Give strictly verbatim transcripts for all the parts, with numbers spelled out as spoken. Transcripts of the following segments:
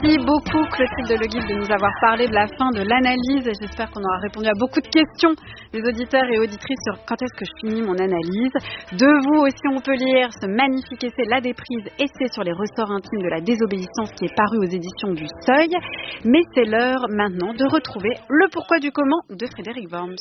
Merci beaucoup Clotilde Le Guil de nous avoir parlé de la fin de l'analyse. J'espère qu'on aura répondu à beaucoup de questions des auditeurs et auditrices sur quand est-ce que je finis mon analyse. De vous aussi on peut lire ce magnifique essai La Déprise, essai sur les ressorts intimes de la désobéissance qui est paru aux éditions du Seuil. Mais c'est l'heure maintenant de retrouver le pourquoi du comment de Frédéric Worms.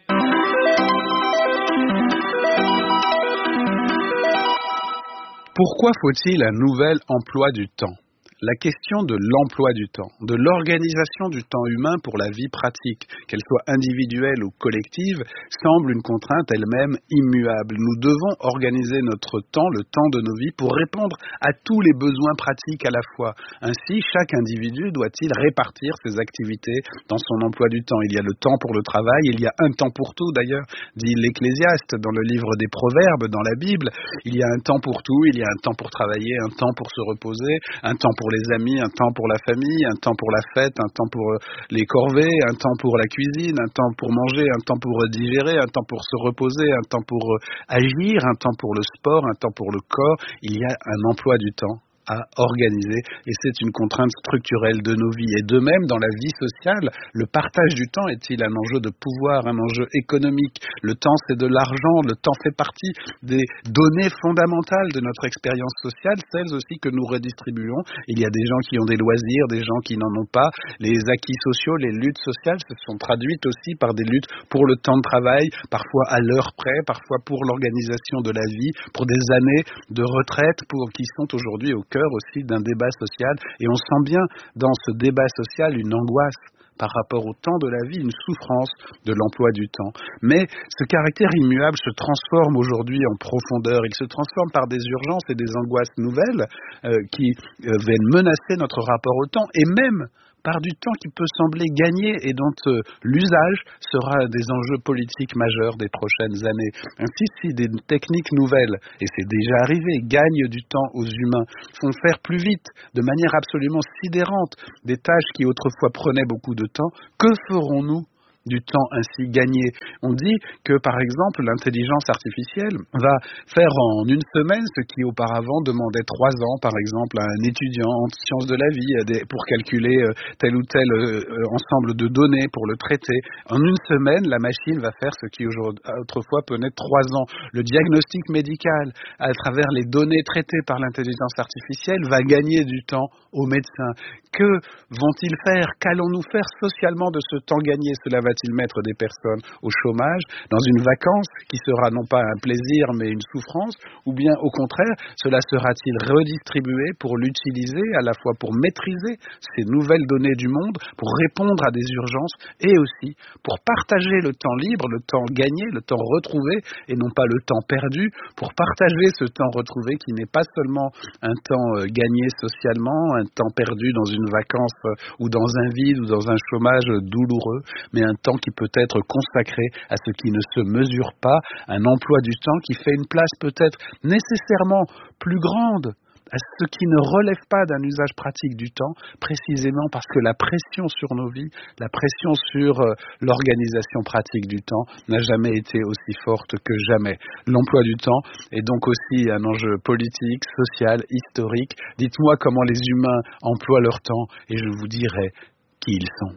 Pourquoi faut-il un nouvel emploi du temps ? La question de l'emploi du temps, de l'organisation du temps humain pour la vie pratique, qu'elle soit individuelle ou collective, semble une contrainte elle-même immuable. Nous devons organiser notre temps, le temps de nos vies, pour répondre à tous les besoins pratiques à la fois. Ainsi, chaque individu doit-il répartir ses activités dans son emploi du temps. Il y a le temps pour le travail, il y a un temps pour tout d'ailleurs, dit l'Ecclésiaste dans le livre des Proverbes, dans la Bible. Il y a un temps pour tout, il y a un temps pour travailler, un temps pour se reposer, un temps pour les amis, un temps pour la famille, un temps pour la fête, un temps pour les corvées, un temps pour la cuisine, un temps pour manger, un temps pour digérer, un temps pour se reposer, un temps pour agir, un temps pour le sport, un temps pour le corps. Il y a un emploi du temps à organiser et c'est une contrainte structurelle de nos vies. Et de même, dans la vie sociale, le partage du temps est-il un enjeu de pouvoir, un enjeu économique ? Le temps, c'est de l'argent, le temps fait partie des données fondamentales de notre expérience sociale, celles aussi que nous redistribuons. Il y a des gens qui ont des loisirs, des gens qui n'en ont pas. Les acquis sociaux, les luttes sociales se sont traduites aussi par des luttes pour le temps de travail, parfois à l'heure près, parfois pour l'organisation de la vie, pour des années de retraite pour, qui sont aujourd'hui au cœur aussi d'un débat social, et on sent bien dans ce débat social une angoisse par rapport au temps de la vie, une souffrance de l'emploi du temps. Mais ce caractère immuable se transforme aujourd'hui en profondeur, il se transforme par des urgences et des angoisses nouvelles euh, qui euh, viennent menacer notre rapport au temps, et même par du temps qui peut sembler gagné et dont euh, l'usage sera des enjeux politiques majeurs des prochaines années. Ainsi, si des techniques nouvelles, et c'est déjà arrivé, gagnent du temps aux humains, font faire plus vite, de manière absolument sidérante, des tâches qui autrefois prenaient beaucoup de temps, que ferons-nous du temps ainsi gagné? On dit que, par exemple, l'intelligence artificielle va faire en une semaine ce qui auparavant demandait trois ans, par exemple, à un étudiant en sciences de la vie pour calculer tel ou tel ensemble de données, pour le traiter. En une semaine, la machine va faire ce qui autrefois prenait trois ans. Le diagnostic médical, à travers les données traitées par l'intelligence artificielle, va gagner du temps aux médecins. Que vont-ils faire? Qu'allons-nous faire socialement de ce temps gagné? Cela va-t-il mettre des personnes au chômage, dans une vacance qui sera non pas un plaisir mais une souffrance? Ou bien au contraire, cela sera-t-il redistribué pour l'utiliser, à la fois pour maîtriser ces nouvelles données du monde, pour répondre à des urgences et aussi pour partager le temps libre, le temps gagné, le temps retrouvé et non pas le temps perdu, pour partager ce temps retrouvé qui n'est pas seulement un temps gagné socialement, un temps perdu dans une vacance ou dans un vide ou dans un chômage douloureux, mais un temps qui peut être consacré à ce qui ne se mesure pas, un emploi du temps qui fait une place peut-être nécessairement plus grande à ce qui ne relève pas d'un usage pratique du temps, précisément parce que la pression sur nos vies, la pression sur euh, l'organisation pratique du temps n'a jamais été aussi forte que jamais. L'emploi du temps est donc aussi un enjeu politique, social, historique. Dites-moi comment les humains emploient leur temps et je vous dirai qui ils sont.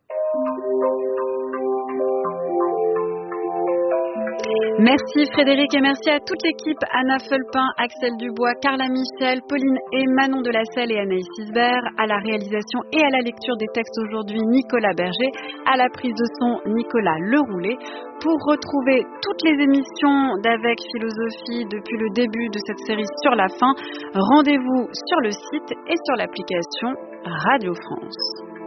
Merci Frédéric et merci à toute l'équipe, Anna Fulpin, Axel Dubois, Carla Michel, Pauline et Manon Delacelle et Anaïs Isbert, à la réalisation et à la lecture des textes aujourd'hui Nicolas Berger, à la prise de son Nicolas Leroulet. Pour retrouver toutes les émissions d'Avec Philosophie depuis le début de cette série sur la fin, rendez-vous sur le site et sur l'application Radio France.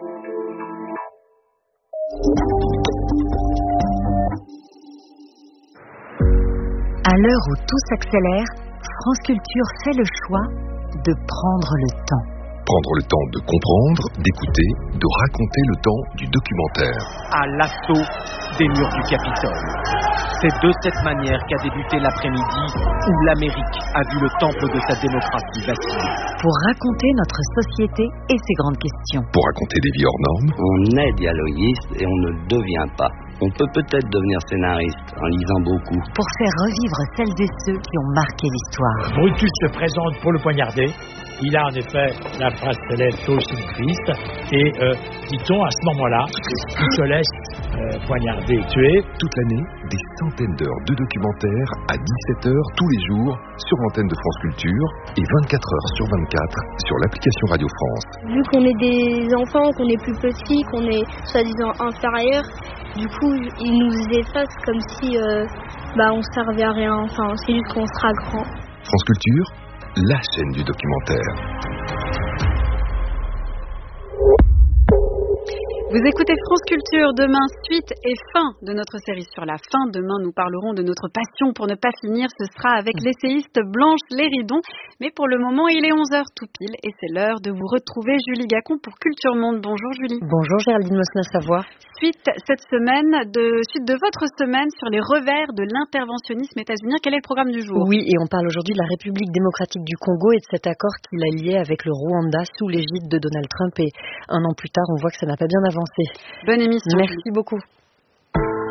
À l'heure où tout s'accélère, France Culture fait le choix de prendre le temps. Prendre le temps de comprendre, d'écouter, de raconter le temps du documentaire. À l'assaut des murs du Capitole. C'est de cette manière qu'a débuté l'après-midi où l'Amérique a vu le temple de sa démocratie vaciller. Pour raconter notre société et ses grandes questions. Pour raconter des vies hors normes. On est dialoguiste et on ne devient pas On peut peut-être devenir scénariste en lisant beaucoup. Pour faire revivre celles et ceux qui ont marqué l'histoire. Brutus se présente pour le poignarder. Il a en effet la phrase célèbre « aussi le Christ » et euh, dit-on à ce moment-là, il se laisse euh, poignarder et tuer. Toute l'année, des centaines d'heures de documentaires à dix-sept heures tous les jours sur l'antenne de France Culture et vingt-quatre heures sur vingt-quatre sur l'application Radio France. Vu qu'on est des enfants, qu'on est plus petits, qu'on est soi-disant inférieurs, du coup, ils nous effacent comme si euh, bah, on servait à rien. Enfin, c'est juste qu'on sera grand. France Culture, la chaîne du documentaire. Vous écoutez France Culture, demain, suite et fin de notre série sur la faim. Demain, nous parlerons de notre passion pour ne pas finir. Ce sera avec l'essayiste Blanche Léridon. Mais pour le moment, il est onze heures tout pile et c'est l'heure de vous retrouver Julie Gacon pour Culture Monde. Bonjour Julie. Bonjour Géraldine Mosna-Savoie. Suite cette semaine, de, suite de votre semaine sur les revers de l'interventionnisme états-unien. Quel est le programme du jour? Oui, et on parle aujourd'hui de la République démocratique du Congo et de cet accord qui l'a lié avec le Rwanda sous l'égide de Donald Trump. Et un an plus tard, on voit que ça n'a pas bien avancé. Bonne émission. Merci beaucoup.